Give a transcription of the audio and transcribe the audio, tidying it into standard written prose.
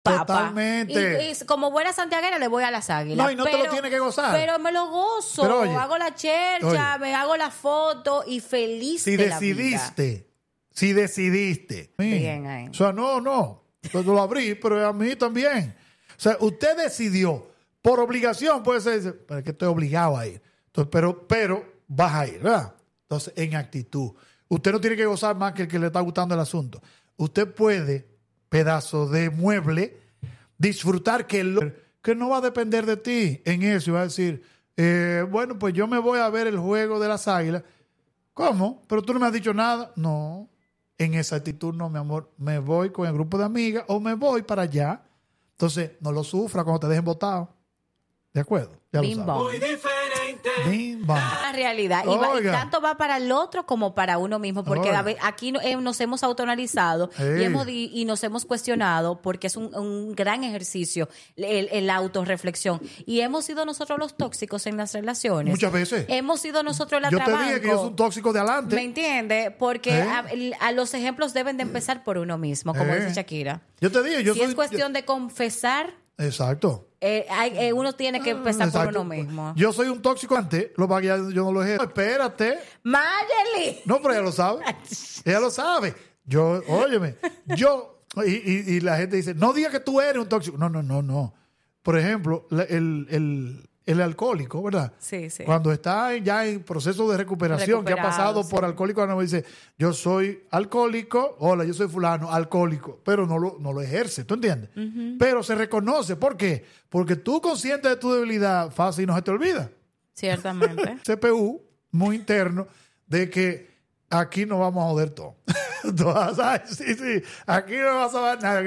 papa. Totalmente. Y como buena santiaguera le voy a las águilas. No, y no te lo tienes que gozar. Pero me lo gozo. Pero, oye, hago la chercha, me hago la foto y feliz Si de la vida. decidiste. Bien ahí. O sea, no. Yo lo abrí, pero a mí también. O sea, usted decidió, por obligación, puede ser, pero es que estoy obligado a ir. Entonces, pero vas a ir, ¿verdad? Entonces, en actitud. Usted no tiene que gozar más que el que le está gustando el asunto. Usted puede, pedazo de mueble, disfrutar que no va a depender de ti en eso. Y va a decir, bueno, pues yo me voy a ver el juego de las águilas. ¿Cómo? ¿Pero tú no me has dicho nada? No. En esa actitud, no, mi amor. Me voy con el grupo de amigas o me voy para allá. Entonces, no lo sufra cuando te dejen botado. ¿De acuerdo? Ya Bim lo sabes. bom. Muy diferente. Bim, bam. La realidad. Y tanto va para el otro como para uno mismo. Porque aquí nos hemos autonalizado y nos hemos cuestionado porque es un gran ejercicio la autorreflexión. Y hemos sido nosotros los tóxicos en las relaciones. Muchas veces. Hemos sido nosotros la Yo te dije que yo soy un tóxico de adelante. ¿Me entiendes? Porque a los ejemplos deben de empezar por uno mismo, como dice Shakira. Yo te dije, es cuestión de confesar. Exacto. Uno tiene que empezar por uno mismo. Yo soy un tóxico antes, lo que yo no lo ejerzo. Espérate. Mayeli. No, pero ella lo sabe. Ella lo sabe. Óyeme, y la gente dice, no diga que tú eres un tóxico. No. Por ejemplo, el alcohólico, ¿verdad? Sí. Cuando está ya en proceso de recuperación, que ha pasado por alcohólico, no dice, yo soy alcohólico, hola, yo soy fulano, alcohólico, pero no lo ejerce, ¿tú entiendes? Uh-huh. Pero se reconoce, ¿por qué? Porque tú consciente de tu debilidad, fácil no se te olvida. Ciertamente. CPU, muy interno, de que aquí no vamos a joder todo. Sí, aquí no vas a ver nada.